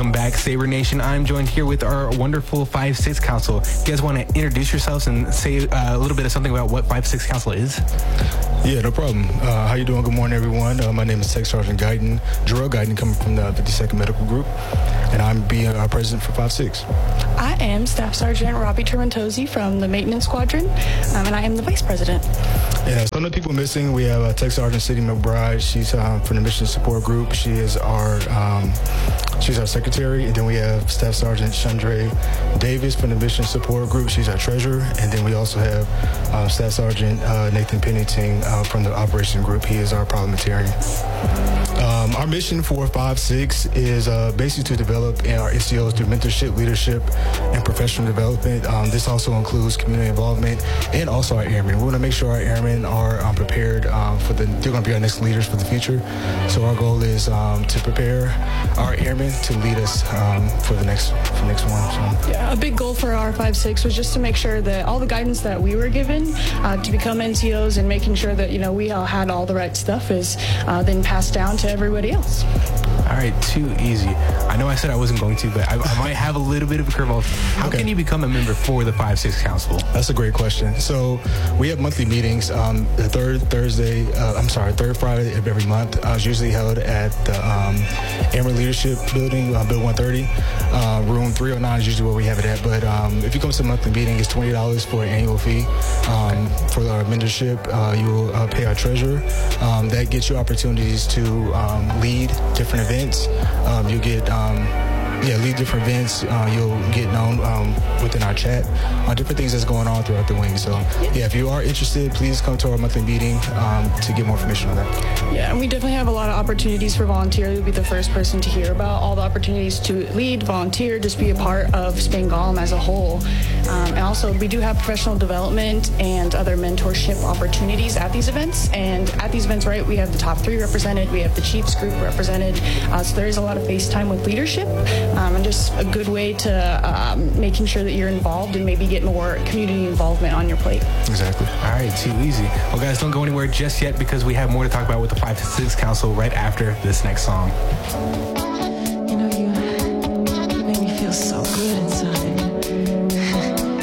Welcome back, Sabre Nation. I'm joined here with our wonderful 5-6 Council. You guys want to introduce yourselves and say a little bit of something about what 5-6 Council is? Yeah, no problem. How you doing? Good morning, everyone. My name is Tech Sergeant Guyton, Jarrell Guyton, coming from the 52nd Medical Group, and I'm being president for 5-6. I am Staff Sergeant Robbie Termentozzi from the Maintenance Squadron, and I am the Vice President. Yeah, some of the people missing, we have Tech Sergeant Cindy McBride. She's from the Mission Support Group. She is she's our secretary, and then we have Staff Sergeant Chandra Davis from the Mission Support Group. She's our treasurer, and then we also have Staff Sergeant Nathan Pennington from the Operation Group. He is our parliamentarian. Our mission for 5-6 is basically to develop our NCOs through mentorship, leadership, and professional development. This also includes community involvement and also our airmen. We want to make sure our airmen are prepared they're going to be our next leaders for the future. So our goal is to prepare our airmen to lead us for the next one. So. Yeah, a big goal for our 5-6 was just to make sure that all the guidance that we were given to become NCOs and making sure that we all had all the right stuff is then passed down to everybody else. All right, too easy. I know I said I wasn't going to, but I might have a little bit of a curveball. How can you become a member for the 5-6 Council? That's a great question. So we have monthly meetings. The third Friday of every month. It's usually held at the Airman Leadership Building, Build 130. Room 309 is usually where we have it at. But if you come to the monthly meeting, it's $20 for an annual fee. For our mentorship, you will pay our treasurer. That gets you opportunities to lead different events. You get lead different events. You'll get known within our chat on different things that's going on throughout the wing. So if you are interested, please come to our monthly meeting to get more information on that. Yeah, and we definitely have a lot of opportunities for volunteers. You'll be the first person to hear about all the opportunities to lead, volunteer, just be a part of Spangdahlem as a whole. And also, we do have professional development and other mentorship opportunities at these events. And at these events, right, we have the top 3 represented. We have the Chiefs group represented. So there is a lot of face time with leadership. And just a good way to making sure that you're involved and maybe get more community involvement on your plate. Exactly. All right, too easy. Well, guys, don't go anywhere just yet because we have more to talk about with the 5-6 Council right after this next song. You make me feel so good inside.